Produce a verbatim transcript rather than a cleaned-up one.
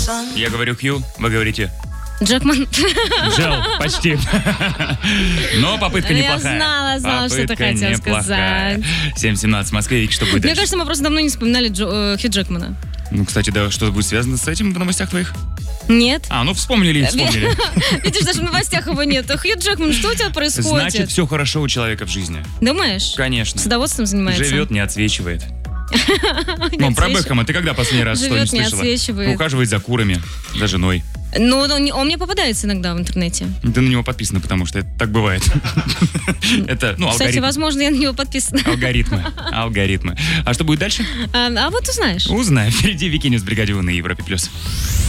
Я говорю Хью, вы говорите... Джекман. Джел, почти. Но попытка Я неплохая. знала, знала, что ты Попытка хотел неплохая. сказать. семь семнадцать в Москве, Вики, что будет Мне дальше? кажется, мы просто давно не вспоминали Джо- э, Хью Джекмана. Ну, кстати, да, что-то будет связано с этим в новостях твоих? Нет? А, ну вспомнили и вспомнили. Видишь, даже в новостях его нет. Хью Джекман, что у тебя происходит? Значит, все хорошо у человека в жизни. Думаешь? Конечно. Садоводством занимается? Живет, не отсвечивает. Не Мам, про отсвечивает. Бекхэма ты когда последний раз Живет, что-нибудь не слышала? отсвечивает. Ухаживает за курами, за женой. Ну, он, он мне попадается иногда в интернете. Ты на него подписана, потому что это так бывает. Это, ну, Кстати, алгоритмы. возможно, я на него подписана. Алгоритмы. Алгоритмы. А что будет дальше? А, а вот узнаешь. Узнаем. Впереди Вики Ньюс, Бригадир на Европе+. плюс.